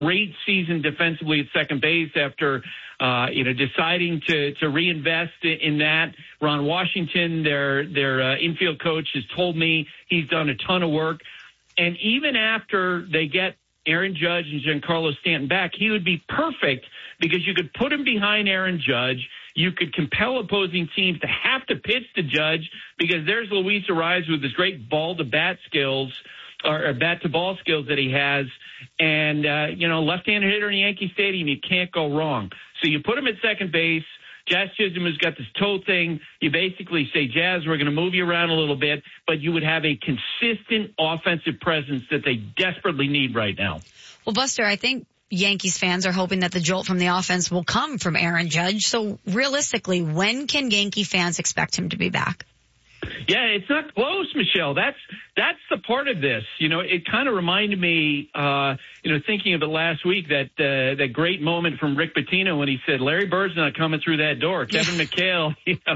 great season defensively at second base after, deciding to reinvest in that. Ron Washington, their infield coach, has told me he's done a ton of work. And even after they get Aaron Judge and Giancarlo Stanton back, he would be perfect because you could put him behind Aaron Judge. You could compel opposing teams to have to pitch to Judge because there's Luis Arraez with his great ball-to-bat skills or bat-to-ball skills that he has. And, left-handed hitter in Yankee Stadium, you can't go wrong. So you put him at second base. Jazz Chisholm has got this toe thing. You basically say, Jazz, we're going to move you around a little bit, but you would have a consistent offensive presence that they desperately need right now. Well, Buster, I think Yankees fans are hoping that the jolt from the offense will come from Aaron Judge. So realistically, when can Yankee fans expect him to be back? Yeah, it's not close, Michelle. That's the part of this. It kind of reminded me, thinking of it last week, that great moment from Rick Pitino when he said, Larry Bird's not coming through that door. Kevin McHale,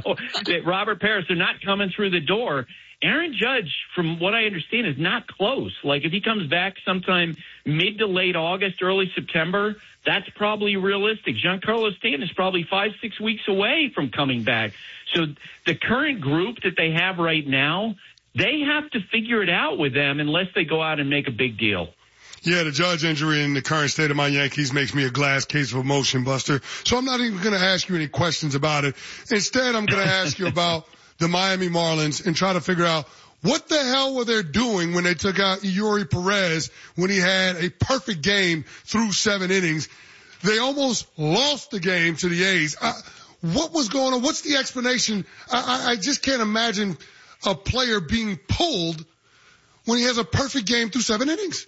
Robert Parrish, they're not coming through the door. Aaron Judge, from what I understand, is not close. Like, if he comes back sometime mid to late August, early September, that's probably realistic. Giancarlo Stanton is probably 5-6 weeks away from coming back. So the current group that they have right now, they have to figure it out with them unless they go out and make a big deal. Yeah, the Judge injury in the current state of my Yankees makes me a glass case of emotion, Buster. So I'm not even going to ask you any questions about it. Instead, I'm going to ask you about the Miami Marlins and try to figure out what the hell were they doing when they took out Eury Perez when he had a perfect game through 7 innings. They almost lost the game to the A's. What was going on? What's the explanation? I just can't imagine a player being pulled when he has a perfect game through 7 innings.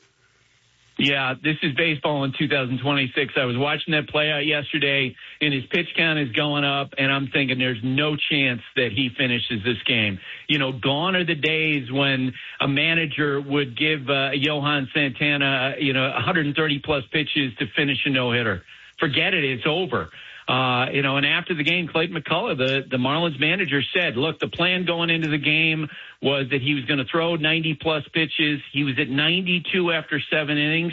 Yeah, this is baseball in 2026. I was watching that play out yesterday, and his pitch count is going up, and I'm thinking there's no chance that he finishes this game. Gone are the days when a manager would give Johan Santana, 130-plus pitches to finish a no-hitter. Forget it. It's over. And after the game, Clayton McCullough, the Marlins manager, said, look, the plan going into the game was that he was going to throw 90-plus pitches. He was at 92 after 7 innings.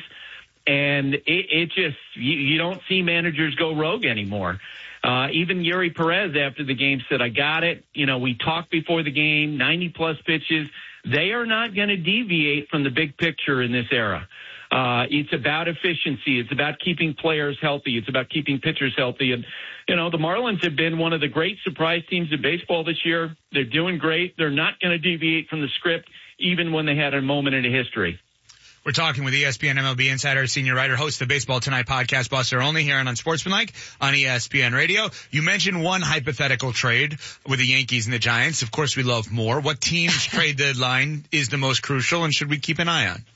And it just, you don't see managers go rogue anymore. Even Eury Perez after the game said, I got it. We talked before the game, 90-plus pitches. They are not going to deviate from the big picture in this era. It's about efficiency. It's about keeping players healthy. It's about keeping pitchers healthy. And, the Marlins have been one of the great surprise teams in baseball this year. They're doing great. They're not going to deviate from the script, even when they had a moment in history. We're talking with ESPN MLB insider, senior writer, host of the Baseball Tonight podcast, Buster Olney, here on Unsportsmanlike on ESPN Radio. You mentioned one hypothetical trade with the Yankees and the Giants. Of course, we love more. What team's trade deadline is the most crucial, and should we keep an eye on?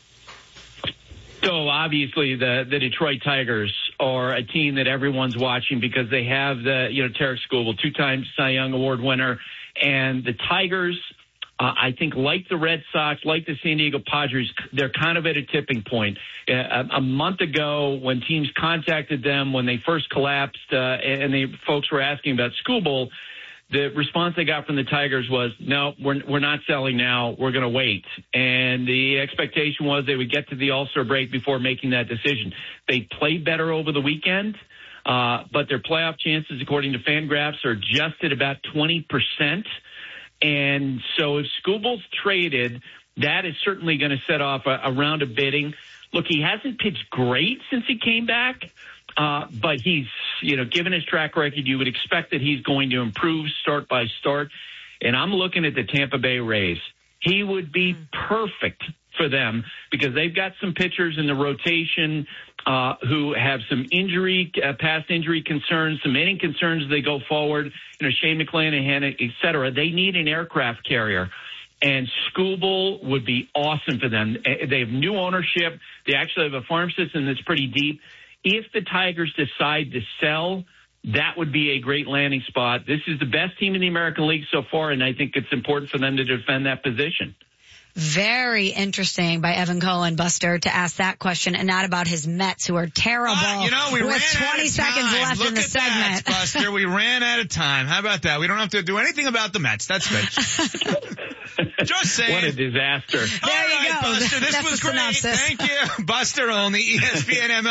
So obviously the Detroit Tigers are a team that everyone's watching because they have Tarek Skubal, 2-time Cy Young Award winner, and the Tigers, I think, like the Red Sox, like the San Diego Padres, they're kind of at a tipping point. A month ago, when teams contacted them when they first collapsed, and the folks were asking about Skubal, the response they got from the Tigers was, no, we're not selling now. We're going to wait. And the expectation was they would get to the All-Star break before making that decision. They played better over the weekend, but their playoff chances, according to Fangraphs, are just at about 20%. And so if Skubal's traded, that is certainly going to set off a round of bidding. Look, he hasn't pitched great since he came back. But he's, given his track record, you would expect that he's going to improve start by start. And I'm looking at the Tampa Bay Rays. He would be perfect for them because they've got some pitchers in the rotation who have some past injury concerns, some inning concerns as they go forward. Shane McClanahan, et cetera. They need an aircraft carrier. And Skubal would be awesome for them. They have new ownership. They actually have a farm system that's pretty deep. If the Tigers decide to sell, that would be a great landing spot. This is the best team in the American League so far, and I think it's important for them to defend that position. Very interesting by Evan Cohen, Buster, to ask that question and not about his Mets, who are terrible. We with ran 20 seconds left Look in the at segment. That, Buster. We ran out of time. How about that? We don't have to do anything about the Mets. That's good. Just saying. What a disaster. There you go. Buster, this That's was the great. synopsis. Thank you. Buster Olney, ESPN